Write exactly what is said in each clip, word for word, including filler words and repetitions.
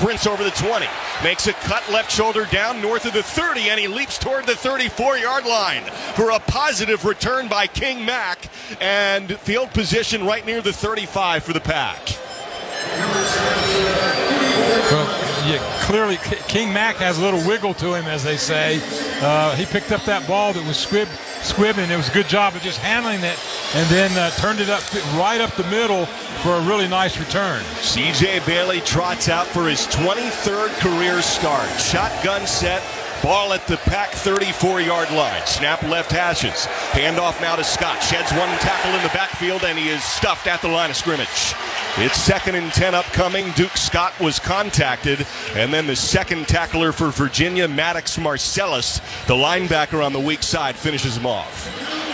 sprints over the twenty, makes a cut left shoulder down north of the thirty, and he leaps toward the thirty-four-yard line for a positive return by King Mack, and field position right near the thirty-five for the Pack. Well, yeah, clearly King Mack has a little wiggle to him, as they say. Uh, he picked up that ball that was squib, squib, and it was a good job of just handling it, and then uh, turned it up right up the middle for a really nice return. C J Bailey trots out for his twenty-third career start. Shotgun set. Ball at the Pack thirty-four-yard line. Snap left hashes. Handoff now to Scott. Sheds one tackle in the backfield, and he is stuffed at the line of scrimmage. It's second and ten upcoming. Duke Scott was contacted. And then the second tackler for Virginia, Maddox Marcellus, the linebacker on the weak side, finishes him off.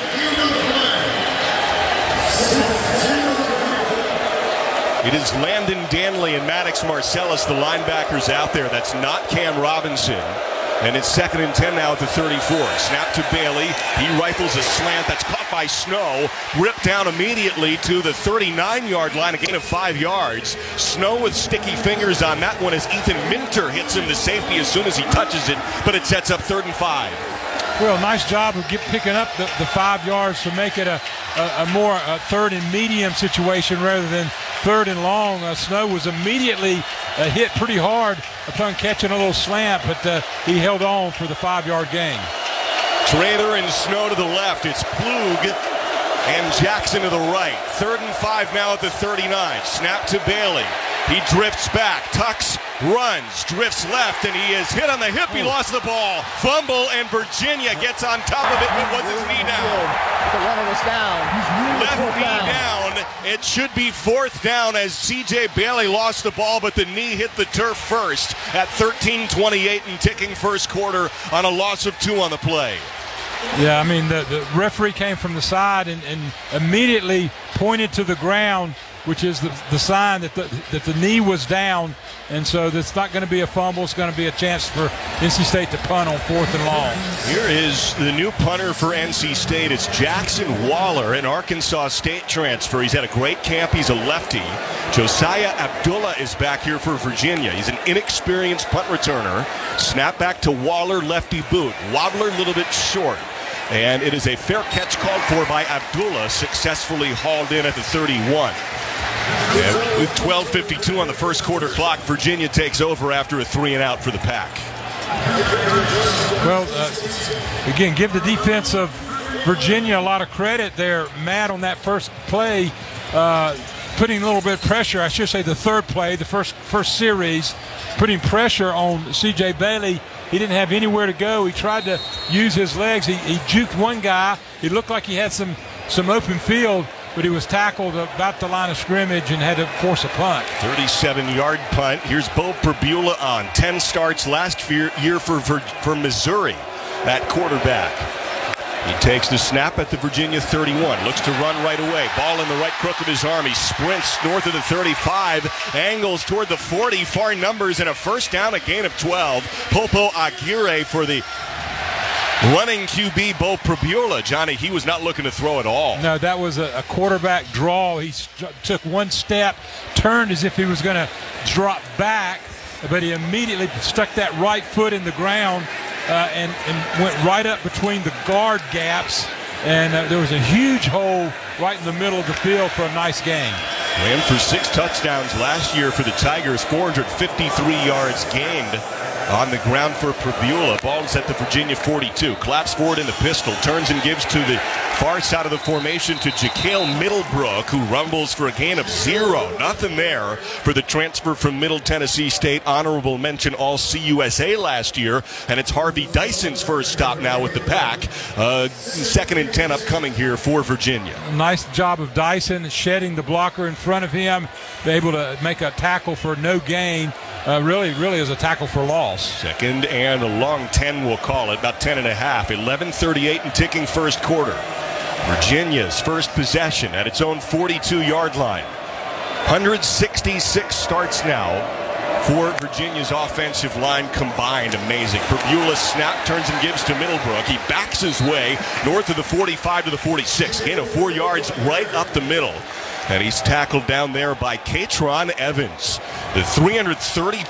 It is Landon Danley and Maddox Marcellus, the linebackers out there. That's not Cam Robinson. And it's second and ten now at the thirty-four. Snap to Bailey. He rifles a slant that's caught by Snow. Ripped down immediately to the thirty-nine-yard line, a gain of five yards. Snow with sticky fingers on that one as Ethan Minter hits him to safety as soon as he touches it, but it sets up third and five. Well, nice job of get, picking up the, the five yards to make it a, a, a more a third and medium situation rather than third and long. Uh, Snow was immediately uh, hit pretty hard upon catching a little slant, but uh, he held on for the five-yard gain. Trader and Snow to the left. It's Plug and Jackson to the right. Third and five now at the thirty-nine. Snap to Bailey. He drifts back, tucks, runs, drifts left, and he is hit on the hip. He lost the ball. Fumble, and Virginia gets on top of it, but was his knee down? The runner was down. Left knee down. It should be fourth down as C J Bailey lost the ball, but the knee hit the turf first at thirteen twenty-eight and ticking first quarter on a loss of two on the play. Yeah, I mean, the, the referee came from the side and, and immediately pointed to the ground, which is the, the sign that the, that the knee was down, and so that's not going to be a fumble. It's going to be a chance for N C State to punt on fourth and long. Here is the new punter for N C State. It's Jackson Waller, an Arkansas State transfer. He's had a great camp. He's a lefty. Josiah Abdullah is back here for Virginia. He's an inexperienced punt returner. Snap back to Waller, lefty boot. Wobbler a little bit short. And it is a fair catch called for by Abdullah, successfully hauled in at the thirty-one. And with twelve fifty-two on the first quarter clock, Virginia takes over after a three and out for the Pack. Well, uh, again, give the defense of Virginia a lot of credit there, Matt, on that first play, uh, putting a little bit of pressure. I should say the third play, the first first series, putting pressure on C J Bailey. He didn't have anywhere to go. He tried to use his legs. He, he juked one guy. He looked like he had some, some open field, but he was tackled about the line of scrimmage and had to force a punt. thirty-seven-yard punt. Here's Bo Pribula on. ten starts last year, year for, for, for Missouri at quarterback. He takes the snap at the Virginia thirty-one. Looks to run right away. Ball in the right crook of his arm. He sprints north of the thirty-five. Angles toward the forty. Far numbers and a first down, a gain of twelve. Popo Aguirre for the running Q B, Bo Pribula. Johnny, he was not looking to throw at all. No, that was a, a quarterback draw. He st- took one step, turned as if he was going to drop back, but he immediately stuck that right foot in the ground uh, and, and went right up between the guard gaps. And uh, there was a huge hole right in the middle of the field for a nice gain. Ran for six touchdowns last year for the Tigers, four hundred fifty-three yards gained on the ground for Pribula. Ball's at the Virginia forty-two. Claps forward in the pistol. Turns and gives to the far side of the formation to Jaquel Middlebrook, who rumbles for a gain of zero. Nothing there for the transfer from Middle Tennessee State. Honorable mention all C U S A last year. And it's Harvey Dyson's first stop now with the Pack. Uh, second and ten upcoming here for Virginia. Nice job of Dyson shedding the blocker in front of him. Able to make a tackle for no gain. Uh, really, really is a tackle for loss. Second and a long ten, we'll call it, about ten and a half. eleven thirty-eight and ticking first quarter. Virginia's first possession at its own forty-two-yard line. one hundred sixty-six starts now for Virginia's offensive line combined. Amazing. Pribula snap, turns and gives to Middlebrook. He backs his way north of the forty-five to the forty-six. Gain of four yards right up the middle. And he's tackled down there by Katron Evans. The three hundred thirty